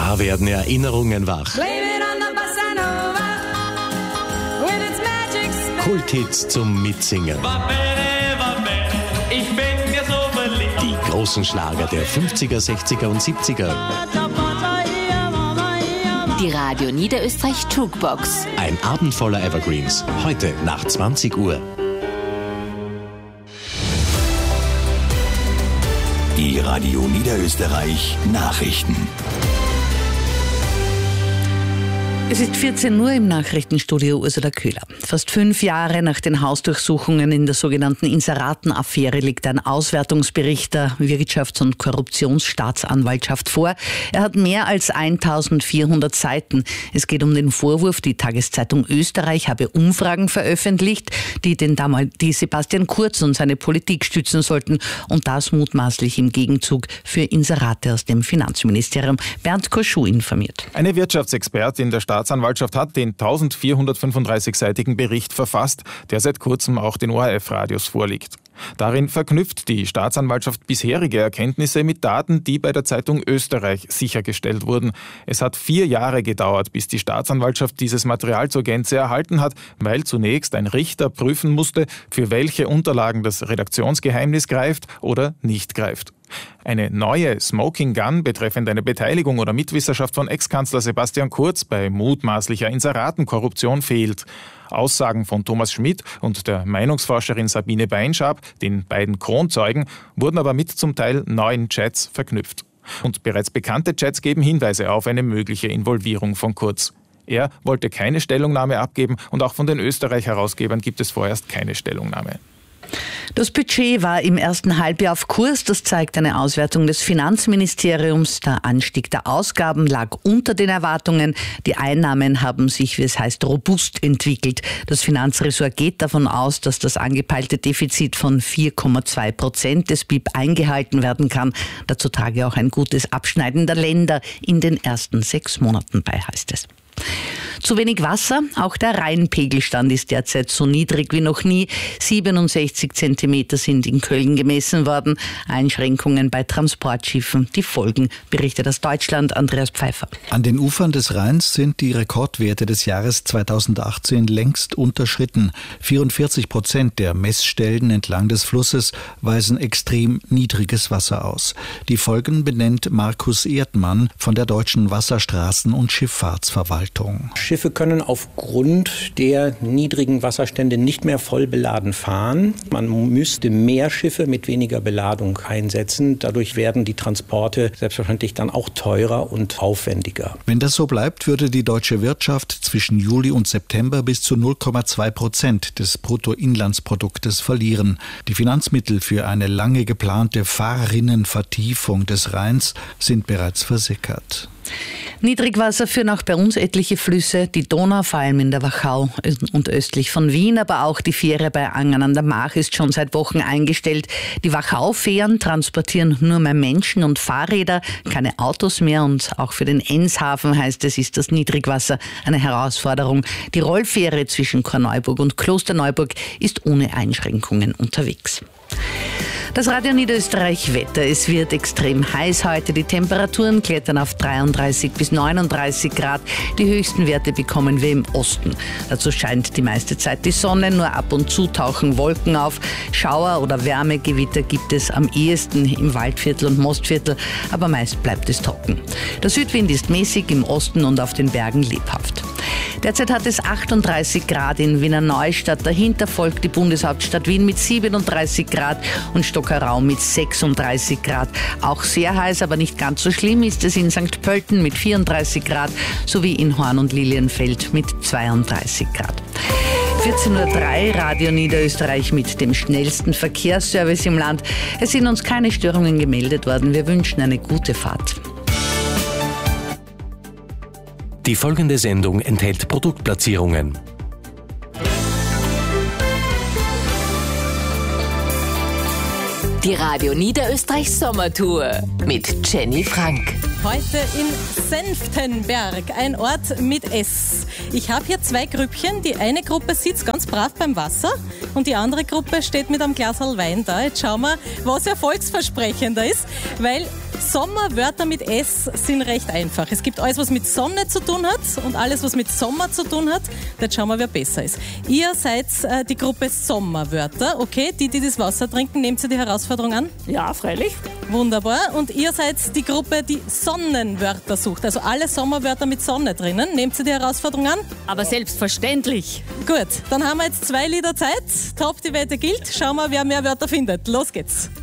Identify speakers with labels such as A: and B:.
A: Da werden Erinnerungen wach. Kulthits zum Mitsingen.
B: Ich bin mir so verliebt.
A: Die großen Schlager der 50er, 60er und 70er.
C: Die Radio Niederösterreich Jukebox.
A: Ein Abend voller Evergreens. Heute nach 20 Uhr.
D: Die Radio Niederösterreich Nachrichten.
E: Es ist 14 Uhr im Nachrichtenstudio Ursula Köhler. Fast 5 Jahre nach den Hausdurchsuchungen in der sogenannten Inseraten-Affäre liegt ein Auswertungsbericht der Wirtschafts- und Korruptionsstaatsanwaltschaft vor. Er hat mehr als 1400 Seiten. Es geht um den Vorwurf, die Tageszeitung Österreich habe Umfragen veröffentlicht, die Sebastian Kurz und seine Politik stützen sollten und das mutmaßlich im Gegenzug für Inserate aus dem Finanzministerium. Bernd Koschuh informiert.
F: Eine Wirtschaftsexpertin der Staatsanwaltschaft hat den 1435-seitigen Bericht verfasst, der seit kurzem auch den ORF-Radios vorliegt. Darin verknüpft die Staatsanwaltschaft bisherige Erkenntnisse mit Daten, die bei der Zeitung Österreich sichergestellt wurden. Es hat 4 Jahre gedauert, bis die Staatsanwaltschaft dieses Material zur Gänze erhalten hat, weil zunächst ein Richter prüfen musste, für welche Unterlagen das Redaktionsgeheimnis greift oder nicht greift. Eine neue Smoking Gun betreffend eine Beteiligung oder Mitwisserschaft von Ex-Kanzler Sebastian Kurz bei mutmaßlicher Inseratenkorruption fehlt. Aussagen von Thomas Schmidt und der Meinungsforscherin Sabine Beinschab, den beiden Kronzeugen, wurden aber mit zum Teil neuen Chats verknüpft. Und bereits bekannte Chats geben Hinweise auf eine mögliche Involvierung von Kurz. Er wollte keine Stellungnahme abgeben und auch von den Österreich-Herausgebern gibt es vorerst keine Stellungnahme.
E: Das Budget war im ersten Halbjahr auf Kurs, das zeigt eine Auswertung des Finanzministeriums. Der Anstieg der Ausgaben lag unter den Erwartungen. Die Einnahmen haben sich, wie es heißt, robust entwickelt. Das Finanzressort geht davon aus, dass das angepeilte Defizit von 4,2% des BIP eingehalten werden kann. Dazu trage auch ein gutes Abschneiden der Länder in den ersten 6 Monaten bei, heißt es. Zu wenig Wasser, auch der Rheinpegelstand ist derzeit so niedrig wie noch nie. 67 Zentimeter sind in Köln gemessen worden. Einschränkungen bei Transportschiffen, die folgen, berichtet aus Deutschland Andreas Pfeiffer.
G: An den Ufern des Rheins sind die Rekordwerte des Jahres 2018 längst unterschritten. 44% der Messstellen entlang des Flusses weisen extrem niedriges Wasser aus. Die Folgen benennt Markus Erdmann von der Deutschen Wasserstraßen- und Schifffahrtsverwaltung.
H: Schiffe können aufgrund der niedrigen Wasserstände nicht mehr voll beladen fahren. Man müsste mehr Schiffe mit weniger Beladung einsetzen. Dadurch werden die Transporte selbstverständlich dann auch teurer und aufwendiger.
G: Wenn das so bleibt, würde die deutsche Wirtschaft zwischen Juli und September bis zu 0,2% des Bruttoinlandsproduktes verlieren. Die Finanzmittel für eine lange geplante Fahrrinnenvertiefung des Rheins sind bereits versickert.
E: Niedrigwasser führen auch bei uns etliche Flüsse, die Donau, vor allem in der Wachau und östlich von Wien, aber auch die Fähre bei Angern an der Mach ist schon seit Wochen eingestellt. Die Wachau-Fähren transportieren nur mehr Menschen und Fahrräder, keine Autos mehr und auch für den Enshafen, heißt es, ist das Niedrigwasser eine Herausforderung. Die Rollfähre zwischen Korneuburg und Klosterneuburg ist ohne Einschränkungen unterwegs. Das Radio Niederösterreich Wetter. Es wird extrem heiß heute. Die Temperaturen klettern auf 33 bis 39 Grad. Die höchsten Werte bekommen wir im Osten. Dazu scheint die meiste Zeit die Sonne, nur ab und zu tauchen Wolken auf. Schauer oder Wärmegewitter gibt es am ehesten im Waldviertel und Mostviertel, aber meist bleibt es trocken. Der Südwind ist mäßig, im Osten und auf den Bergen lebhaft. Derzeit hat es 38 Grad in Wiener Neustadt. Dahinter folgt die Bundeshauptstadt Wien mit 37 Grad und Stockerau mit 36 Grad. Auch sehr heiß, aber nicht ganz so schlimm ist es in St. Pölten mit 34 Grad sowie in Horn und Lilienfeld mit 32 Grad. 14.03 Uhr, Radio Niederösterreich mit dem schnellsten Verkehrsservice im Land. Es sind uns keine Störungen gemeldet worden. Wir wünschen eine gute Fahrt.
A: Die folgende Sendung enthält Produktplatzierungen.
C: Die Radio Niederösterreich Sommertour mit Jenny Frank.
I: Heute in Senftenberg, ein Ort mit S. Ich habe hier 2 Grüppchen. Die eine Gruppe sitzt ganz brav beim Wasser und die andere Gruppe steht mit einem Glas Wein da. Jetzt schauen wir, was erfolgsversprechender ist, weil Sommerwörter mit S sind recht einfach. Es gibt alles, was mit Sonne zu tun hat und alles, was mit Sommer zu tun hat. Jetzt schauen wir, wer besser ist. Ihr seid die Gruppe Sommerwörter, okay? Die das Wasser trinken, nehmt ihr die Herausforderung an?
J: Ja, freilich.
I: Wunderbar. Und ihr seid die Gruppe, die Sonnenwörter sucht. Also alle Sommerwörter mit Sonne drinnen. Nehmt ihr die Herausforderung an?
J: Aber selbstverständlich.
I: Gut, dann haben wir jetzt 2 Lieder Zeit. Top, die Wette gilt. Schauen wir, wer mehr Wörter findet. Los geht's.